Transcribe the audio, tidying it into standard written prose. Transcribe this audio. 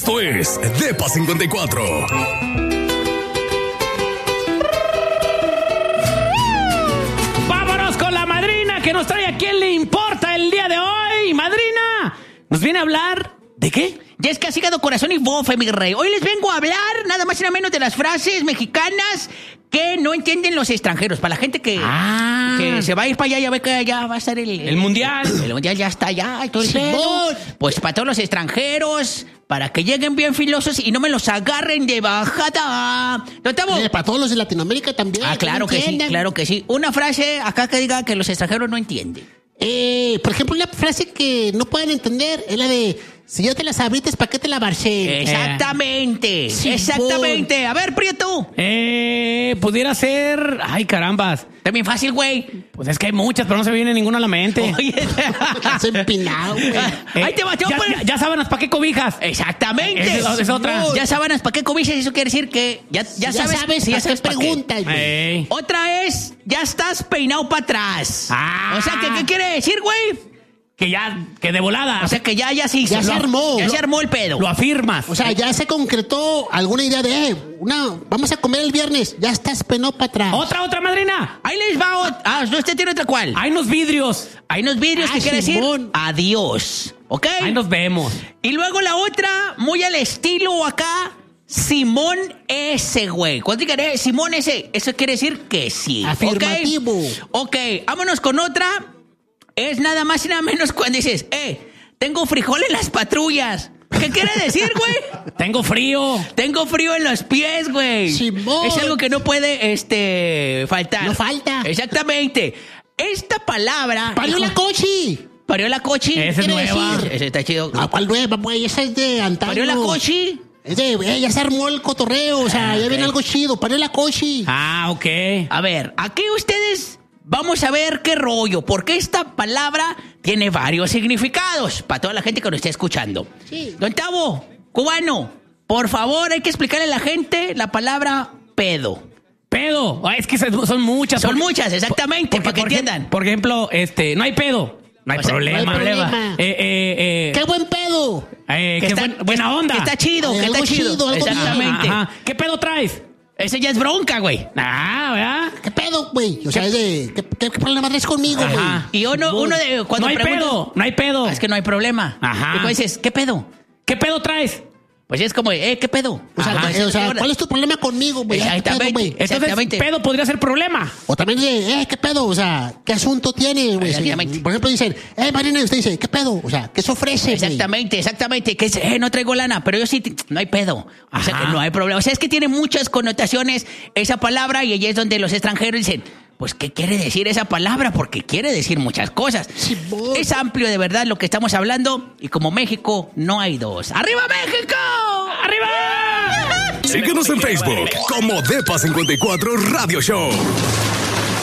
Esto es Depa 54. Vámonos con la madrina que nos trae a quién le importa el día de hoy. Madrina, nos viene a hablar ¿de qué? Ya es casi hígado, corazón y bofe, mi rey. Hoy les vengo a hablar nada más y nada menos de las frases mexicanas que no entienden los extranjeros. Para la gente que se va a ir para allá, ya ve que ya va a estar el mundial. El mundial ya está allá. Pues para todos los extranjeros, para que lleguen bien filosos y no me los agarren de bajada. Para todos los de Latinoamérica también. Claro que sí, claro que sí. Una frase acá que diga que los extranjeros no entienden. Por ejemplo, una frase que no pueden entender es la de: si yo te las abrites, ¿para qué te la barché? Exactamente, exactamente. A ver, Prieto. Pudiera ser... Ay, carambas. Está bien fácil, güey. Pues es que hay muchas, pero no se viene ninguna a la mente. Oye, estás empinado, güey. Ahí te va, ya sábanas, ¿para qué cobijas? Exactamente. Es otra. Ya sábanas, ¿para qué cobijas? Eso quiere decir que ya sabes ya sabes preguntas, güey. Otra es, ya estás peinado para atrás. O sea, ¿qué quiere decir, güey? Que de volada. O sea, que ya se hizo. Ya se armó. Ya se armó el pedo. Lo afirmas. O sea, ya se concretó alguna idea de, vamos a comer el viernes. Ya estás peinado para atrás. Otra, madrina. Ahí les va. ¿Usted tiene otra cuál? Hay unos vidrios. Hay unos vidrios que quiere decir adiós. ¿Ok? Ahí nos vemos. Y luego la otra, muy al estilo acá, Simón S, güey. Cuando digan Simón S, eso quiere decir que sí. Afirmativo. Ok, vámonos con otra. Es nada más y nada menos cuando dices, tengo frijol en las patrullas. ¿Qué quiere decir, güey? Tengo frío. Tengo frío en los pies, güey. Simón. Es algo que no puede faltar. No falta. Exactamente. Esta palabra... ¡Parió la cochi! ¿Parió la cochi? Esa es nueva. Ese está chido. ¿Cuál nueva, güey? Esa es de antaño. ¿Parió la cochi? Ya se armó el cotorreo, o sea, ya viene algo chido. ¡Parió la cochi! Ok. A ver, aquí ustedes... Vamos a ver qué rollo, porque esta palabra tiene varios significados para toda la gente que nos está escuchando. Sí. Don Tavo, cubano, por favor, hay que explicarle a la gente la palabra pedo. Pedo. Es que son muchas. Son muchas, exactamente, para que entiendan. Por ejemplo, no hay pedo. No hay problema. No hay problema. ¡Qué buen pedo! Buena onda. Que está chido, que Algo está chido. chido, algo Exactamente. Ajá. ¿Qué pedo traes? Ese ya es bronca, güey. ¿Verdad? ¿Qué pedo, güey? O sea, es de... ¿Qué problema traes conmigo, güey? Y uno de... Cuando no hay preguntas, pedo, no hay pedo. Es que no hay problema. Ajá. Y cuando dices, ¿qué pedo? ¿Qué pedo traes? Pues es como, ¿qué pedo? O sea, ¿cuál es tu problema conmigo, güey? Exactamente. Entonces, pedo podría ser problema. O también dice, ¿qué pedo? O sea, ¿qué asunto tiene, güey? Exactamente. Por ejemplo, dicen, Marina, y usted dice, ¿qué pedo? O sea, ¿qué se ofrece, güey? Exactamente. Que es, no traigo lana, pero yo sí, no hay pedo. O sea, que no hay problema. O sea, es que tiene muchas connotaciones esa palabra y allí es donde los extranjeros dicen, pues, ¿qué quiere decir esa palabra? Porque quiere decir muchas cosas. Sí, es amplio de verdad lo que estamos hablando y como México no hay dos. ¡Arriba México! ¡Arriba! Síguenos en Facebook como Depa 54 Radio Show.